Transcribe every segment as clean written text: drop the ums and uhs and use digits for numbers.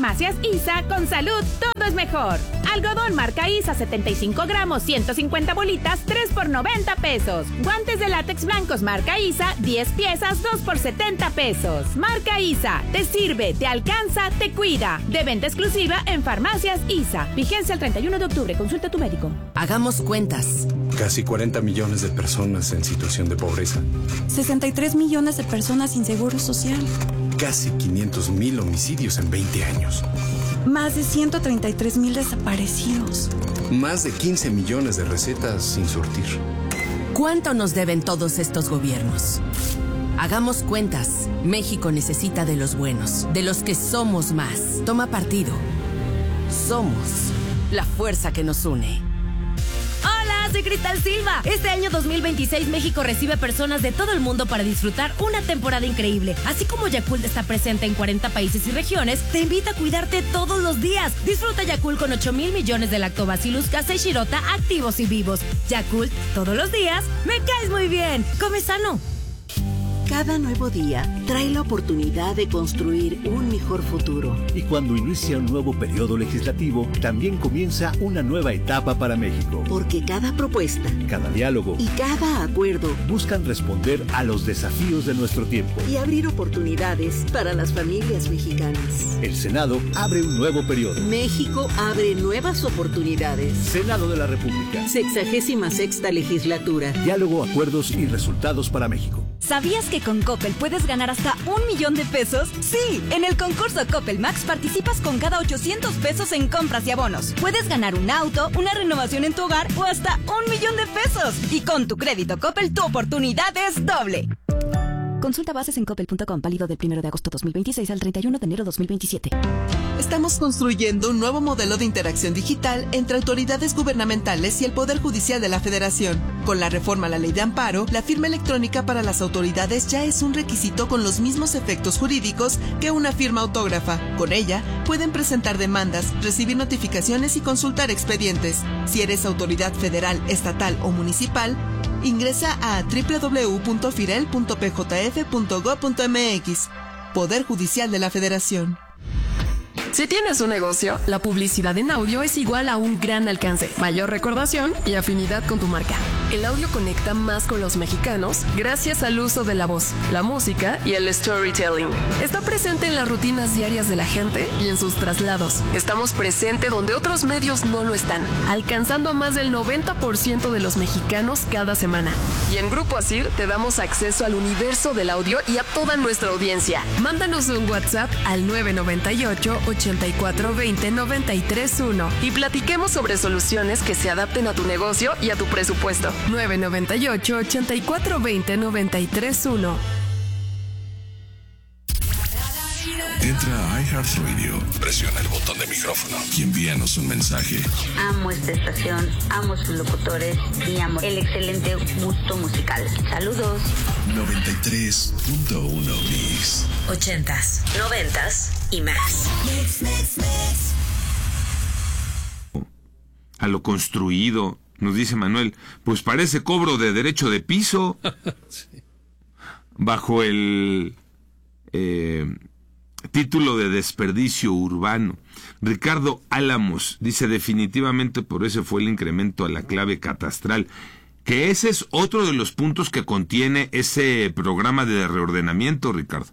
Farmacias ISA, con salud todo es mejor. Algodón marca ISA 75 gramos, 150 bolitas, 3 por 90 pesos. Guantes de látex blancos marca ISA, 10 piezas, 2 por 70 pesos. Marca ISA, te sirve, te alcanza, te cuida. De venta exclusiva en Farmacias ISA. Vigencia el 31 de octubre. Consulta a tu médico. Hagamos cuentas. Casi 40 millones de personas en situación de pobreza. 63 millones de personas sin seguro social. Casi 500,000 homicidios en 20 años. Más de 133,000 desaparecidos. Más de 15 millones de recetas sin surtir. ¿Cuánto nos deben todos estos gobiernos? Hagamos cuentas. México necesita de los buenos, de los que somos más. Toma partido. Somos la fuerza que nos une. Hola, soy Cristal Silva. Este año 2026 México recibe personas de todo el mundo para disfrutar una temporada increíble. Así como Yakult está presente en 40 países y regiones, te invita a cuidarte todos los días. Disfruta Yakult con 8,000 millones de lactobacillus casei shirota activos y vivos. Yakult, todos los días, me caes muy bien. Come sano. Cada nuevo día trae la oportunidad de construir un mejor futuro. Y cuando inicia un nuevo periodo legislativo, también comienza una nueva etapa para México. Porque cada propuesta, cada diálogo y cada acuerdo buscan responder a los desafíos de nuestro tiempo y abrir oportunidades para las familias mexicanas. El Senado abre un nuevo periodo. México abre nuevas oportunidades. Senado de la República. 66ª legislatura. Diálogo, acuerdos y resultados para México. ¿Sabías que con Coppel puedes ganar hasta 1,000,000 de pesos? Sí, en el concurso Coppel Max participas con cada 800 pesos en compras y abonos. Puedes ganar un auto, una renovación en tu hogar o hasta 1,000,000 de pesos. Y con tu crédito Coppel, tu oportunidad es doble. Consulta bases en coppel.com, válido del 1 de agosto 2026 al 31 de enero 2027. Estamos construyendo un nuevo modelo de interacción digital entre autoridades gubernamentales y el Poder Judicial de la Federación. Con la reforma a la Ley de Amparo, la firma electrónica para las autoridades ya es un requisito con los mismos efectos jurídicos que una firma autógrafa. Con ella, pueden presentar demandas, recibir notificaciones y consultar expedientes. Si eres autoridad federal, estatal o municipal, ingresa a www.firel.pjf.gov.mx. Poder Judicial de la Federación. Si tienes un negocio, la publicidad en audio es igual a un gran alcance, mayor recordación y afinidad con tu marca. El audio conecta más con los mexicanos gracias al uso de la voz, la música y el storytelling. Está presente en las rutinas diarias de la gente y en sus traslados. Estamos presentes donde otros medios no lo están, alcanzando a más del 90% de los mexicanos cada semana. Y en Grupo Asir te damos acceso al universo del audio y a toda nuestra audiencia. Mándanos un WhatsApp al 998-8420-931 y platiquemos sobre soluciones que se adapten a tu negocio y a tu presupuesto. 998-8420-931. Entra a iHeartRadio, presiona el botón de micrófono y envíanos un mensaje. Amo esta estación, amo sus locutores y amo el excelente gusto musical. Saludos. 93.1 Mix. 80s, 90s y más. A lo construido, nos dice Manuel, pues parece cobro de derecho de piso. Sí. Bajo el título de desperdicio urbano. Ricardo Álamos dice, definitivamente por eso fue el incremento a la clave catastral, que ese es otro de los puntos que contiene ese programa de reordenamiento, Ricardo.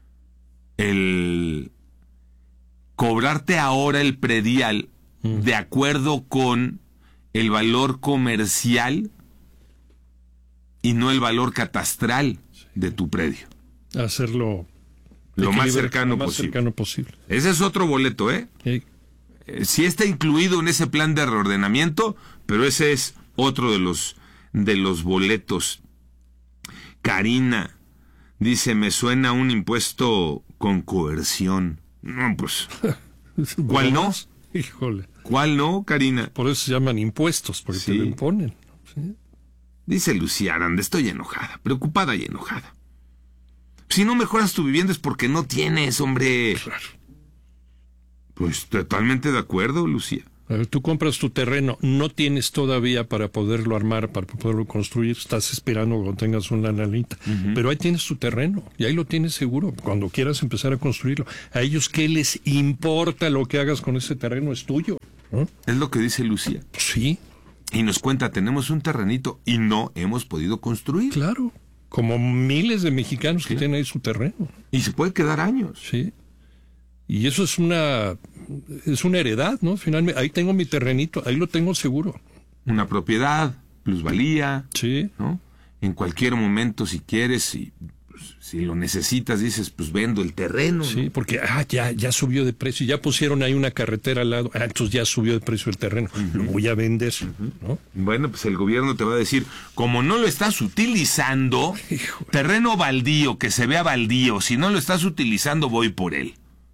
El cobrarte ahora el predial de acuerdo con el valor comercial y no el valor catastral de tu predio. Hacerlo lo más cercano posible. Ese es otro boleto, ¿eh? Sí. Sí está incluido en ese plan de reordenamiento, pero ese es otro de los boletos. Karina dice, me suena un impuesto con coerción. No, pues, ¿cuál no? Híjole. ¿Cuál no, Karina? Por eso se llaman impuestos, porque te lo imponen. ¿Sí? Dice Lucía Aranda, estoy enojada, preocupada y enojada. Si no mejoras tu vivienda es porque no tienes, hombre. Claro. Pues totalmente de acuerdo, Lucía. Tú compras tu terreno, no tienes todavía para poderlo armar, para poderlo construir, estás esperando cuando tengas una lanita, pero ahí tienes tu terreno y ahí lo tienes seguro, cuando quieras empezar a construirlo. A ellos, ¿qué les importa lo que hagas con ese terreno? Es tuyo, ¿no? Es lo que dice Lucía. Sí. Y nos cuenta, tenemos un terrenito y no hemos podido construir. Claro, como miles de mexicanos que tienen ahí su terreno. Y se puede quedar años. Sí. Y eso es una heredad, ¿no? Finalmente, ahí tengo mi terrenito, ahí lo tengo seguro. Una propiedad, plusvalía. Sí. ¿No? En cualquier momento, si quieres, si lo necesitas, dices, pues vendo el terreno. Sí, ¿no? porque ya subió de precio, ya pusieron ahí una carretera al lado, entonces ya subió de precio el terreno, lo voy a vender, ¿no? Bueno, pues el gobierno te va a decir, como no lo estás utilizando, terreno baldío, que se vea baldío, si no lo estás utilizando, voy por él.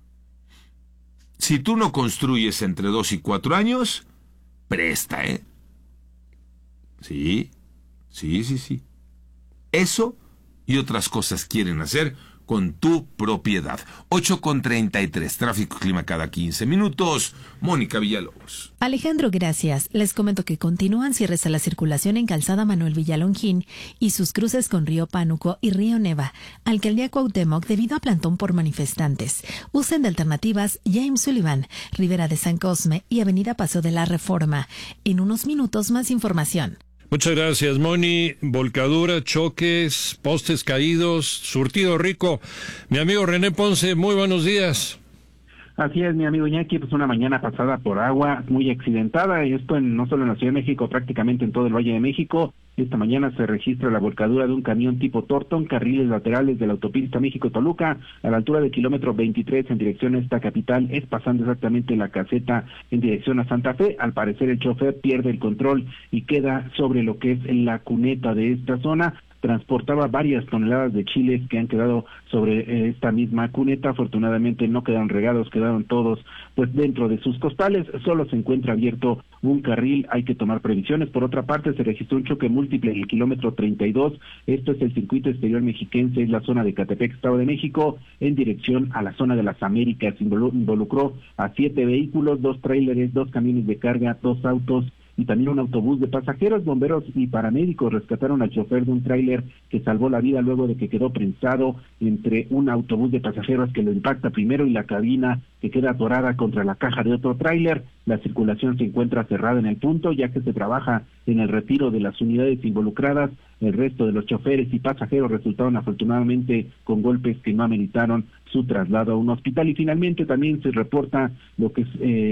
Si tú no construyes entre 2 y 4 años, presta, ¿eh? Sí. Eso y otras cosas quieren hacer con tu propiedad. 8:33, tráfico clima cada 15 minutos. Mónica Villalobos. Alejandro, gracias. Les comento que continúan cierres a la circulación en Calzada Manuel Villalongín y sus cruces con Río Pánuco y Río Neva, Alcaldía Cuauhtémoc, debido a plantón por manifestantes. Usen de alternativas James Sullivan, Ribera de San Cosme y Avenida Paso de la Reforma. En unos minutos más información. Muchas gracias, Moni. Volcadura, choques, postes caídos, surtido rico. Mi amigo René Ponce, muy buenos días. Así es, mi amigo Iñaki, pues una mañana pasada por agua muy accidentada, y esto no solo en la Ciudad de México, prácticamente en todo el Valle de México. Esta mañana se registra la volcadura de un camión tipo Torton, carriles laterales de la autopista México-Toluca, a la altura del kilómetro 23 en dirección a esta capital, es pasando exactamente la caseta en dirección a Santa Fe. Al parecer el chofer pierde el control y queda sobre lo que es la cuneta de esta zona. Transportaba varias toneladas de chiles que han quedado sobre esta misma cuneta. Afortunadamente no quedaron regados, quedaron todos pues dentro de sus costales. Solo se encuentra abierto un carril, hay que tomar previsiones. Por otra parte, se registró un choque múltiple en el kilómetro 32. Esto es el circuito exterior mexiquense, es la zona de Catepec, Estado de México, en dirección a la zona de las Américas. Involucró a 7 vehículos, 2 tráileres, 2 camiones de carga, 2 autos y también un autobús de pasajeros. Bomberos y paramédicos rescataron al chofer de un tráiler que salvó la vida luego de que quedó prensado entre un autobús de pasajeros que lo impacta primero y la cabina que queda atorada contra la caja de otro tráiler. La circulación se encuentra cerrada en el punto, ya que se trabaja en el retiro de las unidades involucradas. El resto de los choferes y pasajeros resultaron afortunadamente con golpes que no ameritaron su traslado a un hospital. Y finalmente también se reporta lo que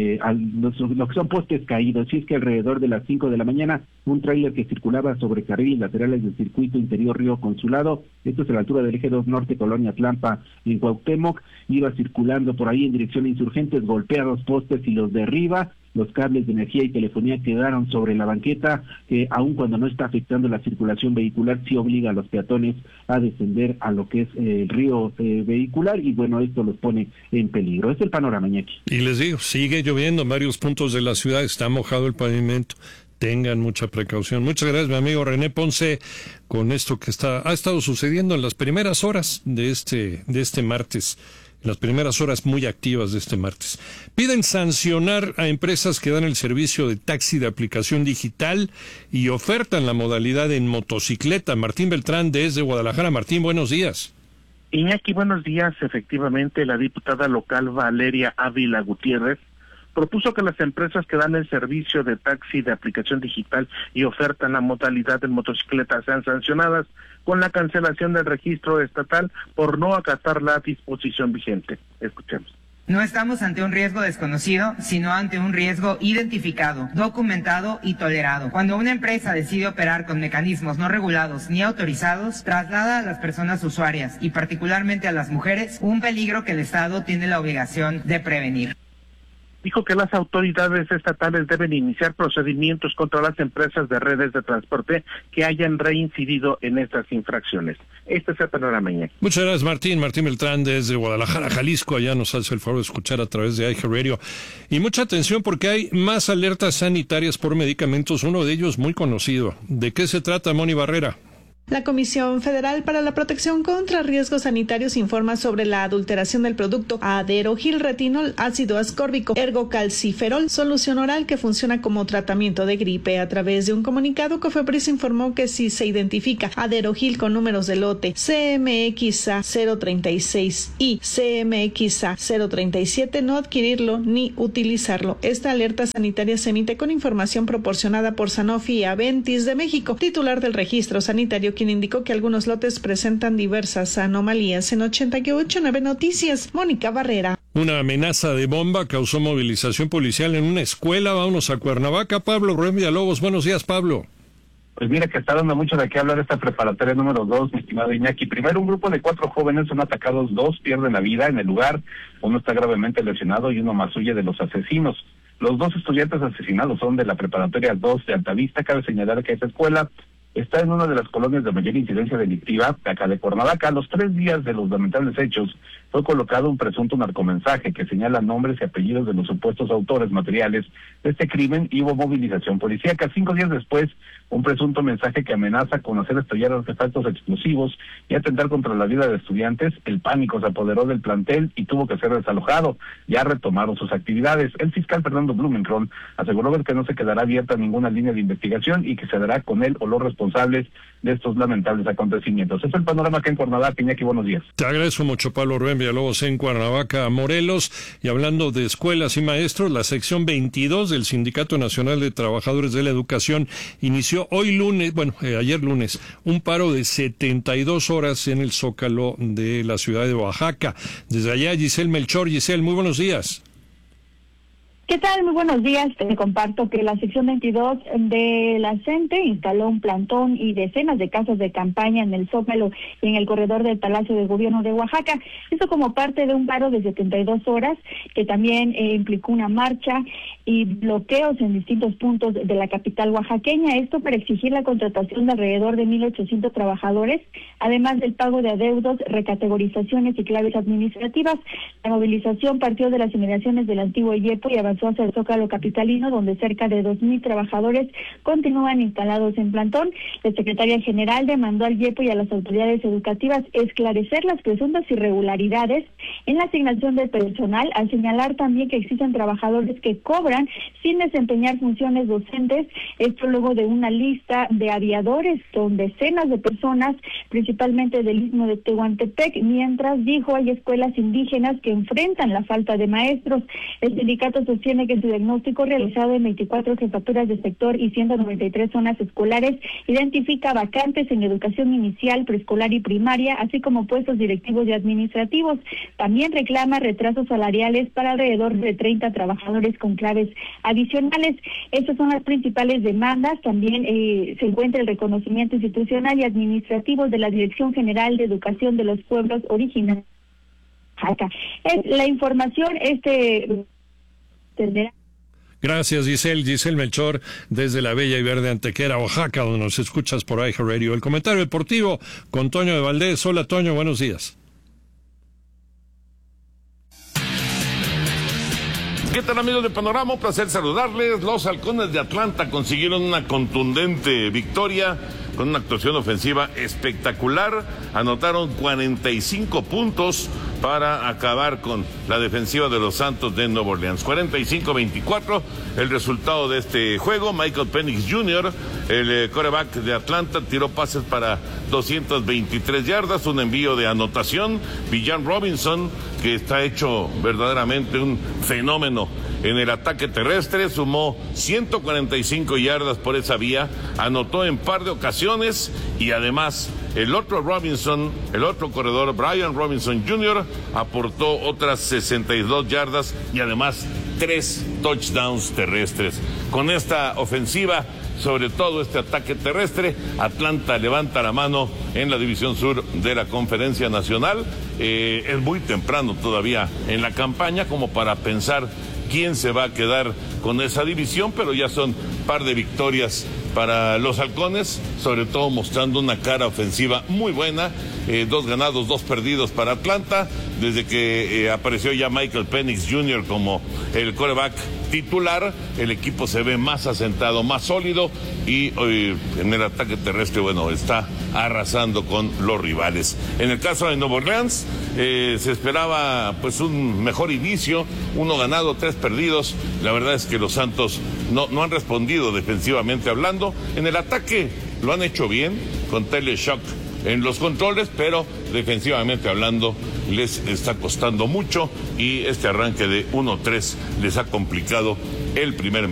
son postes caídos. Y es que alrededor de las 5 de la mañana, un tráiler que circulaba sobre carriles laterales del circuito interior Río Consulado, esto es a la altura del eje 2 Norte, Colonia Tlampa, en Cuauhtémoc, iba circulando por ahí en dirección a Insurgentes, golpea los postes y los derriba. Los cables de energía y telefonía quedaron sobre la banqueta, que aun cuando no está afectando la circulación vehicular, sí obliga a los peatones a descender a lo que es el río vehicular, y bueno, esto los pone en peligro. Es el panorama, Iñaki. Y les digo, sigue lloviendo en varios puntos de la ciudad, está mojado el pavimento. Tengan mucha precaución. Muchas gracias, mi amigo René Ponce, con esto que ha estado sucediendo en las primeras horas de este martes. En las primeras horas muy activas de este martes. Piden sancionar a empresas que dan el servicio de taxi de aplicación digital y ofertan la modalidad en motocicleta. Martín Beltrán, desde Guadalajara. Martín, buenos días. Iñaki, buenos días. Efectivamente, la diputada local Valeria Ávila Gutiérrez propuso que las empresas que dan el servicio de taxi de aplicación digital y ofertan la modalidad en motocicleta sean sancionadas con la cancelación del registro estatal por no acatar la disposición vigente. Escuchemos. No estamos ante un riesgo desconocido, sino ante un riesgo identificado, documentado y tolerado. Cuando una empresa decide operar con mecanismos no regulados ni autorizados, traslada a las personas usuarias, y particularmente a las mujeres, un peligro que el Estado tiene la obligación de prevenir. Dijo que las autoridades estatales deben iniciar procedimientos contra las empresas de redes de transporte que hayan reincidido en estas infracciones. Este es el panorama. Muchas gracias, Martín. Martín Beltrán, desde Guadalajara, Jalisco. Allá nos hace el favor de escuchar a través de iHeartRadio. Y mucha atención porque hay más alertas sanitarias por medicamentos, uno de ellos muy conocido. ¿De qué se trata, Moni Barrera? La Comisión Federal para la Protección contra Riesgos Sanitarios informa sobre la adulteración del producto aderogilretinol, ácido ascórbico, ergocalciferol, solución oral que funciona como tratamiento de gripe. A través de un comunicado, Cofepris informó que si se identifica aderogil con números de lote CMXA 036 y CMXA 037, no adquirirlo ni utilizarlo. Esta alerta sanitaria se emite con información proporcionada por Sanofi y Aventis de México, titular del registro sanitario, quien indicó que algunos lotes presentan diversas anomalías. En 88.9 Noticias, Mónica Barrera. Una amenaza de bomba causó movilización policial en una escuela. Vámonos a Cuernavaca. Pablo Rubén Villalobos. Buenos días, Pablo. Pues mira que está dando mucho de qué hablar esta preparatoria número 2, mi estimado Iñaki. Primero, un grupo de 4 jóvenes son atacados, 2 pierden la vida en el lugar, uno está gravemente lesionado y uno más huye de los asesinos. Los 2 estudiantes asesinados son de la preparatoria 2 de Altavista. Cabe señalar que esa escuela está en una de las colonias de mayor incidencia delictiva de acá de Cuernavaca. A los 3 días de los lamentables hechos fue colocado un presunto narcomensaje que señala nombres y apellidos de los supuestos autores materiales de este crimen y hubo movilización policíaca. 5 días después, un presunto mensaje que amenaza con hacer estallar artefactos explosivos y atentar contra la vida de estudiantes. El pánico se apoderó del plantel y tuvo que ser desalojado. Ya retomaron sus actividades. El fiscal Fernando Blumenthal aseguró que no se quedará abierta ninguna línea de investigación y que se dará con él o los responsables de estos lamentables acontecimientos. Es el panorama acá en Cuernavaca. Iñaki, buenos días. Te agradezco mucho, Pablo Rubén Villalobos, en Cuernavaca, Morelos. Y hablando de escuelas y maestros, la sección 22 del Sindicato Nacional de Trabajadores de la Educación inició ayer lunes, un paro de 72 horas en el Zócalo de la ciudad de Oaxaca. Desde allá, Giselle Melchor. Giselle, muy buenos días. ¿Qué tal? Muy buenos días. Te comparto que la sección 22 de la CENTE instaló un plantón y decenas de casas de campaña en el Zócalo y en el corredor del Palacio de Gobierno de Oaxaca. Esto como parte de un paro de 72 horas que también implicó una marcha y bloqueos en distintos puntos de la capital oaxaqueña. Esto para exigir la contratación de alrededor de 1,800 trabajadores, además del pago de adeudos, recategorizaciones y claves administrativas. La movilización partió de las inmediaciones del antiguo IEPO y avanzó hacia el Zócalo capitalino, donde cerca de 2,000 trabajadores continúan instalados en plantón. La secretaria general demandó al IEPO y a las autoridades educativas esclarecer las presuntas irregularidades en la asignación del personal, al señalar también que existen trabajadores que cobran sin desempeñar funciones docentes. Esto luego de una lista de aviadores con decenas de personas, principalmente del istmo de Tehuantepec, mientras, dijo, hay escuelas indígenas que enfrentan la falta de maestros. El sindicato sostiene que en su diagnóstico realizado en 24 jefaturas de sector y 193 zonas escolares identifica vacantes en educación inicial, preescolar y primaria, así como puestos directivos y administrativos. También reclama retrasos salariales para alrededor de 30 trabajadores con claves adicionales. Estas son las principales demandas. También se encuentra el reconocimiento institucional y administrativo de la Dirección General de Educación de los Pueblos Originarios. Acá es la información. Gracias, Giselle. Giselle Melchor, desde la bella y verde Antequera, Oaxaca, donde nos escuchas por iHeartRadio. El comentario deportivo con Toño de Valdés. Hola, Toño, buenos días. ¿Qué tal, amigos de Panorama? Un placer saludarles. Los Halcones de Atlanta consiguieron una contundente victoria con una actuación ofensiva espectacular. Anotaron 45 puntos para acabar con la defensiva de los Santos de Nueva Orleans. 45-24 el resultado de este juego. Michael Penix Jr., el quarterback de Atlanta, tiró pases para 223 yardas, un envío de anotación. Villan Robinson, que está hecho verdaderamente un fenómeno en el ataque terrestre, sumó 145 yardas por esa vía, anotó en par de ocasiones y además el otro corredor, Brian Robinson Jr., aportó otras 62 yardas y además 3 touchdowns terrestres. Con esta ofensiva, sobre todo este ataque terrestre, Atlanta levanta la mano en la División Sur de la Conferencia Nacional. Es muy temprano todavía en la campaña como para pensar quién se va a quedar con esa división, pero ya son par de victorias para los Halcones, sobre todo mostrando una cara ofensiva muy buena 2 ganados, 2 perdidos para Atlanta, desde que apareció ya Michael Penix Jr. como el quarterback titular. El equipo se ve más asentado, más sólido, y en el ataque terrestre, bueno, está arrasando con los rivales. En el caso de Nueva Orleans, se esperaba pues un mejor inicio, 1 ganado, 3 perdidos. La verdad es que los Santos no han respondido defensivamente hablando. En el ataque lo han hecho bien, con Tyler Shock en los controles, pero defensivamente hablando les está costando mucho, y este arranque de 1-3 les ha complicado el primer